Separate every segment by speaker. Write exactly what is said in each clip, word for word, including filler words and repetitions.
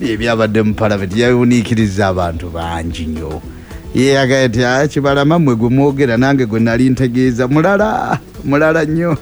Speaker 1: ebyabadde mu parliament yawuniikiriza abantu bangi nnyo. Ye agati akibalama mwe gwe mwogera nange gwe nali ntegeeza mulala mulala nnyo.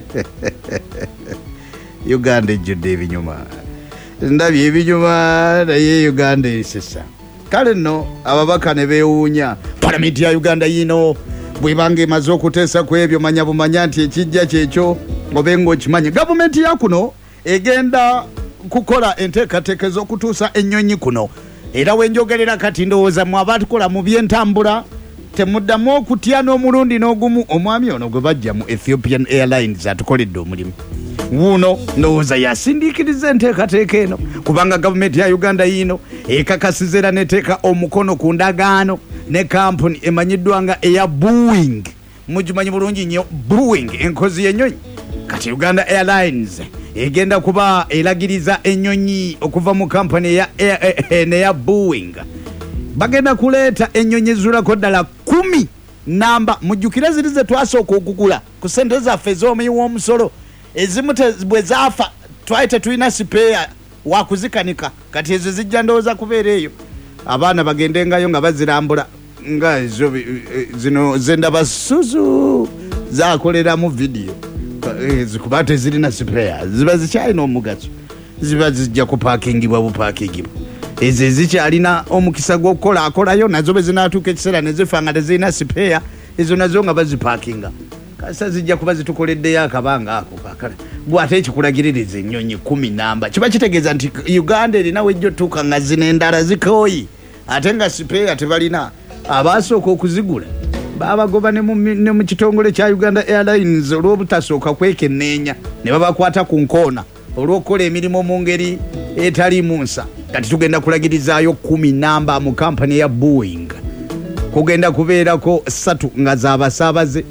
Speaker 1: Uganda ejjudde ebinyuma. Ndabye ebinyuma naye Uganda esesa. Kale nno ababaka ne beewuunya parliament ya Uganda yino bwebanga emaze okuteesa ku ebyo manya bumanya nti ekijja kyekyo obenga okimanye. Gavumenti ya kuno egenda kukola enteekateeka z'okutuusa ennyonyi kuno. Era wenjogerera kati ndowooza mu abatukola mu by'entambula temuddamu okutya n'omulundi n'ogumu omwami ono gwe bajja mu Ethiopian Airlines atukoledde omulimu. Wuno ndowooza yasindiikiriza enteekateeka eno kubanga gavumenti ya Uganda yino ekakasiza era neteeka omukono ku ndagaano ne kampuni emanyiddwa nga eya Boeing. Mugimanyi bulungi nnyo Boeing enkozi y'ennyonyi. Kati Uganda Airlines egenda kuba elagiriza ennyonyi okuva mu kampani ya eya Boeing. Bagenda kuleeta ennyonyi zulako ddala kumi namba. Mujjukire ziri ze twasooka okugula ku ssente zaffe ez'omuyi w'omusolo. Ezimu bwe zaafa twali tetulina sipeya wakuzikanika. Kati ezo zijja ndowooza kubeera eyo. Abaana bagendengayo nga bazirambula nga ezo zino zendaba suzu zakoleramu vidiyo. Zikuba tezirina sipeya ziba zikyalina omugaso. Ziba zijja kupaakingibwa bupaakingibwa. Ezo ezikyalina omukisa gw'okukola akolayo nazo bwe zinaatuuka ekiseera ne zifa nga tezirina sipeya ezo nazo nga bazipaakinga. Kasa zijja kuba zitukoleddeyo akabanga ako kakala. Bw'ate ekikulagiririza ennyonyi kumi namba kiba kitegeeza nti Uganda erina wejjo tuuka nga zino endala zikooyi ate nga sipeya tebalina. Abaasooka okuzigula babagoba ne mu kitongole kya Uganda Airlines olw'obutasooka kwekenneenya ne babakwata ku nkoona olw'okukola emirimu mu ngeri etaliimu nsa. Kati tugenda kulagirizaayo kumi namba mu kampani ya Boeing. Kugenda kubeerako ssatu nga z'abasaabaze.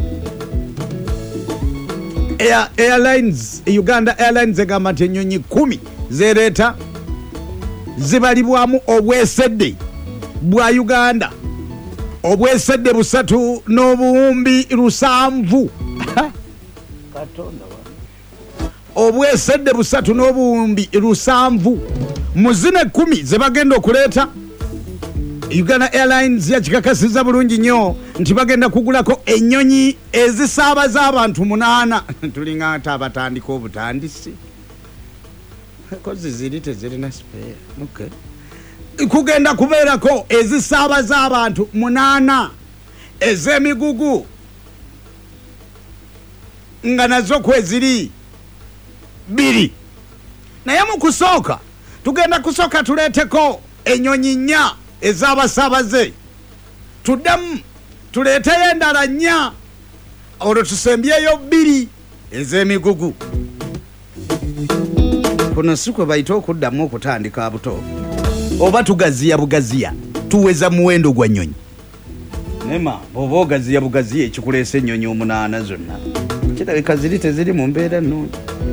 Speaker 1: Air, Airlines Uganda Airlines egamba nti ennyonyi kumi zereeta zibalibwamu obwesedde bwa Uganda obwesedde busatu n'obuwumbi lusanvu. Katonda wa obwesedde busatu n'obuwumbi lusanvu mu zine kumi ze bagenda okuleeta. Uganda Airlines yakikakasiza bulungi nnyo nti bagenda kugulako ennyonyi ezisaabaza abantu munaana. Tulinga ate abatandika obutandisi kozi ziri tezirina sipeya. Okay. Kugenda kubeerako ezisaabaza abantu munaana ez'emigugu nga nazo kweziri biri. Naye mu kusooka tugenda kusooka tuleeteko ennyonyi nnya ez'abasaabaze. Tuddamu tuleeteyo endala nnya olwo tusembyeyo bbiri ez'emigugu. Kuno si kwe bayita okuddamu okutandika buto oba tugaziya bugaziya tuweza muwendo gwa nnyonyi. Nema bw'oba ogaziya bugaziya ekikuleesa ennyonyi omunaana zonna kirabika ziri teziri mu mbeera nnungi.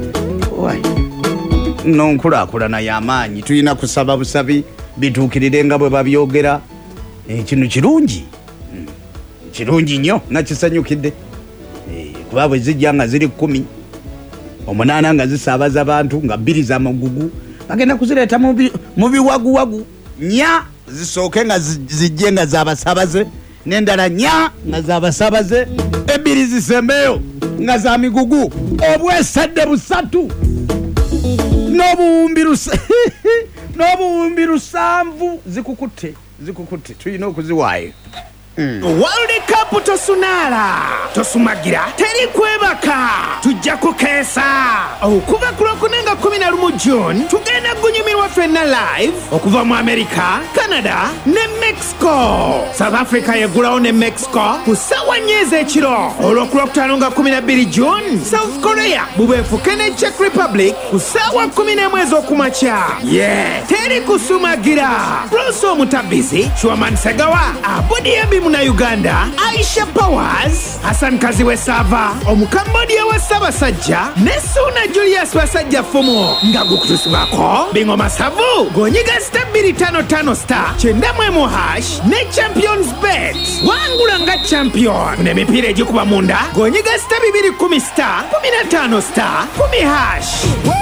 Speaker 1: Nonkulaakulana y'amaanyi tulina kusaba busabi bituukirire nga bwe babyogera. Kino kirungi kirungi nnyo nakisanyukidde kuba bwe zijja nga ziri kkumi omunaana nga zisaabaza abantu nga bbiri z'amagugu bagenda kuzireeta mu biwaguwagu nnya zisooke nga zijje nga z'abasaabaze n'endala nnya nga z'abasaabaze ebbiri zisembeyo nga za migugu. Obwesadde busatu n'obuwumbi n'obuwumbi lusanvu zikukutte zikukutte tulina okuziwaayo.
Speaker 2: Mm. World Cup tosunala tosumagira teri kwebaka tujja kukeesa okuva ku lwokunenga kumi na lumu June tugenda gunyumirwa ffenna live okuva mu America, Canada ne Mexico. South Africa yegulawo ne Mexico ku ssaawa nnya ez'ekiro. Olw'oku lwokutaano nga kumi na bbiri June South Korea bubeefuke ne Czech Republic ku ssaawa kumi n'emu ez'okumakya. Yeah, teri kusumagira. Bruce Omutabizi, Chwaman Segawa, Abudi Ebi muna Uganda, Aisha Powers, Hassan Kaziwe Sava, Omukambodia wa Sabasajja, Nesuna Julius Wasajja Fumo, Ngagu Kutusibako, Bingo Masavu, Gonyiga Star biri tano tano star, Chenda Mwemu Hash, Ne Champions Bet, Wangula nga Champion, ne mipira ejikuba munda, Gonyiga Star bibiri kumi star, kumi na tano star, kumi hash.